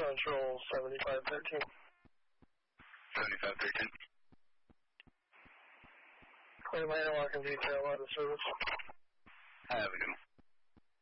Central 7513. 7513. Claim my airlock and detail out of service. Have a good one.